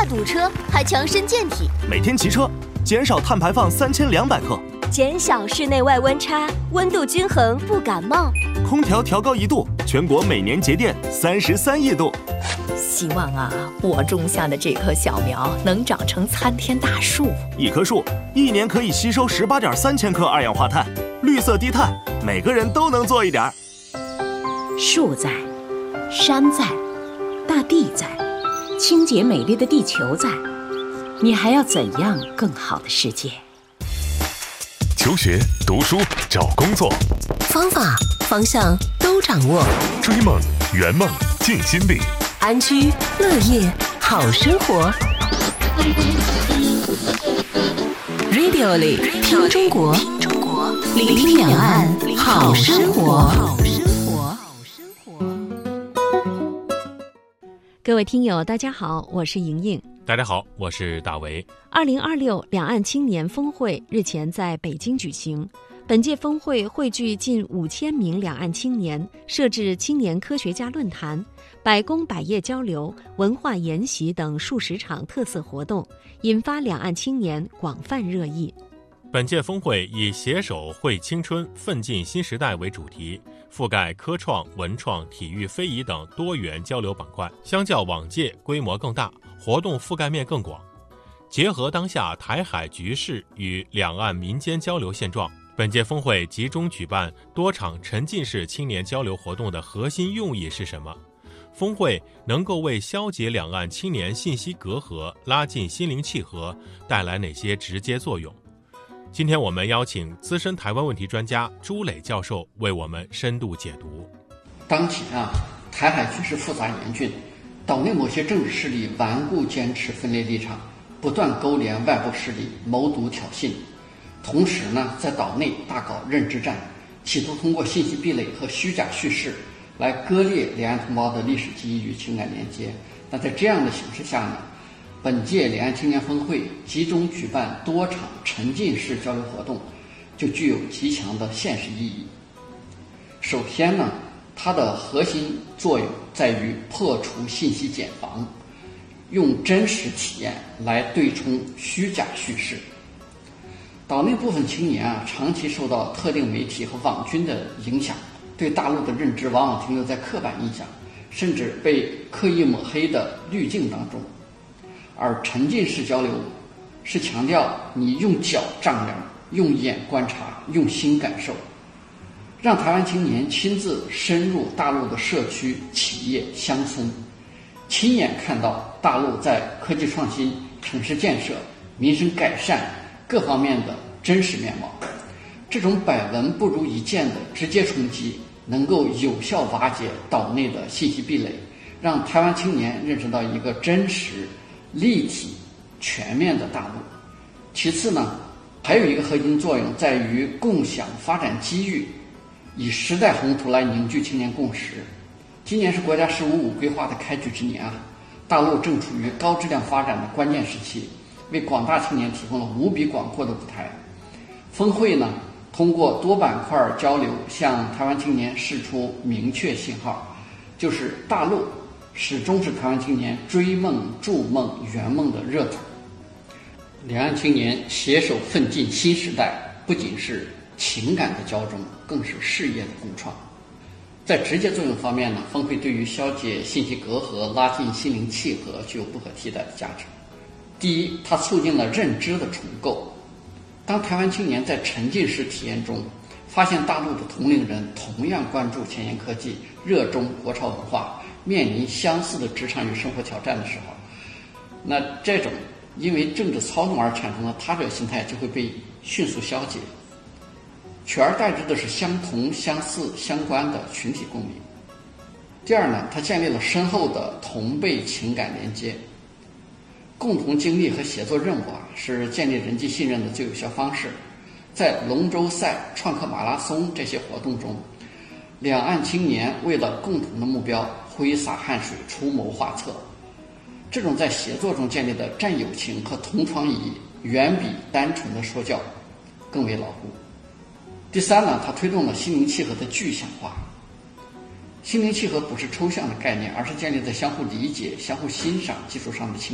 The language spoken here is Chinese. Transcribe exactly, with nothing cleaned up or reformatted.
怕堵车，还强身健体。 每天骑车，减少碳排放三千两百克， 减小室内外温差，温度均衡不感冒。 空调调高一度，全国每年节电三十三亿度。 希望啊，我种下的这棵小苗能长成参天大树。 一棵树一年可以吸收十八点三千克二氧化碳，绿色低碳，每个人都能做一点。 树在，山在，大地在，清洁美丽的地球在，你还要怎样更好的世界？ 求学、读书、找工作， 方法、方向都掌握。 追梦、圆梦、尽心力。 安居乐业好生活 ，Radio 里听中国，聆听两岸好生活。 各位听友，大家好，我是莹莹。 大家好，我是大为。 二零二六两岸青年峰会日前在北京举行。本届峰会汇聚近五千名两岸青年，设置青年科学家论坛、百工百业交流、文化研习等数十场特色活动，引发两岸青年广泛热议。 本届峰会以携手绘青春、奋进新时代为主题，覆盖科创、文创、体育、非遗等多元交流板块，相较往届规模更大，活动覆盖面更广。结合当下台海局势与两岸民间交流现状，本届峰会集中举办多场沉浸式青年交流活动的核心用意是什么？峰会能够为消解两岸青年信息隔阂、拉近心灵契合带来哪些直接作用？今天我们邀请资深台湾问题专家朱磊教授为我们深度解读。 当前啊，台海局势复杂严峻，岛内某些政治势力顽固坚持分裂立场，不断勾连外部势力，谋独挑衅。同时呢，在岛内大搞认知战，企图通过信息壁垒和虚假叙事来割裂两岸同胞的历史记忆与情感连接。那在这样的形势下呢，本届两岸青年峰会集中举办多场沉浸式交流活动，就具有极强的现实意义。首先呢，它的核心作用在于破除信息茧房，用真实体验来对冲虚假叙事。岛内部分青年啊，长期受到特定媒体和网军的影响，对大陆的认知往往停留在刻板印象，甚至被刻意抹黑的滤镜当中。而沉浸式交流是强调你用脚丈量，用眼观察，用心感受，让台湾青年亲自深入大陆的社区、企业、乡村，亲眼看到大陆在科技创新、城市建设、民生改善各方面的真实面貌。这种百闻不如一见的直接冲击，能够有效瓦解岛内的信息壁垒，让台湾青年认识到一个真实、立体、全面的大陆。其次呢，还有一个核心作用在于共享发展机遇，以时代宏图来凝聚青年共识。今年是国家“十五五”规划的开局之年啊，大陆正处于高质量发展的关键时期，为广大青年提供了无比广阔的舞台。峰会呢，通过多板块交流，向台湾青年释出明确信号，就是大陆始终是台湾青年追梦、筑梦、圆梦的热土。两岸青年携手奋进新时代，不仅是情感的交融，更是事业的共创。在直接作用方面呢，峰会对于消解信息隔阂、拉近心灵契合具有不可替代的价值。第一，它促进了认知的重构。当台湾青年在沉浸式体验中发现大陆的同龄人同样关注前沿科技、热衷国潮文化，面临相似的职场与生活挑战的时候，那这种因为政治操纵而产生的他者心态就会被迅速消解，取而代之的是相同、相似、相关的群体共鸣。第二呢，它建立了深厚的同辈情感连接。共同经历和协作任务啊，是建立人际信任的最有效方式。在龙舟赛、创客马拉松这些活动中，两岸青年为了共同的目标挥洒汗水、出谋划策，这种在协作中建立的战友情和同床异议，远比单纯的说教更为牢固。第三呢，它推动了心灵契合的具象化。心灵契合不是抽象的概念，而是建立在相互理解、相互欣赏基础上的情